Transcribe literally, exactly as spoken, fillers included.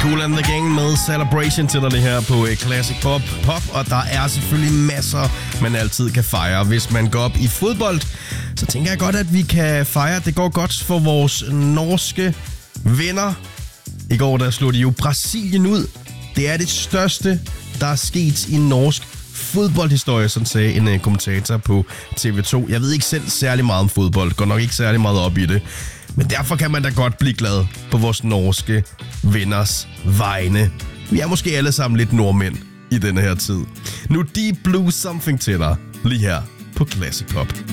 Kool and the Gang med Celebration til dig her på Classic Pop. Pop, og der er selvfølgelig masser, man altid kan fejre. Hvis man går op i fodbold, så tænker jeg godt, at vi kan fejre. Det går godt for vores norske venner. I går der slog de jo Brasilien ud. Det er det største, der er sket i norsk fodboldhistorie, sådan sagde en kommentator på T V to. Jeg ved ikke selv særlig meget om fodbold, går nok ikke særlig meget op i det. Men derfor kan man da godt blive glad på vores norske venners vegne. Vi er måske alle sammen lidt nordmænd i denne her tid. Nu Deep Blue Something til dig, lige her på Classic Pop.